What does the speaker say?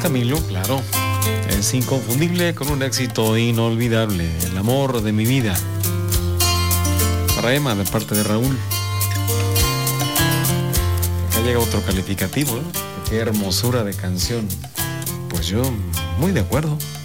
Camilo, claro. Es inconfundible con un éxito inolvidable. El amor de mi vida. Para Emma, de parte de Raúl. Acá llega otro calificativo, ¿eh? Qué hermosura de canción. Pues yo, muy de acuerdo.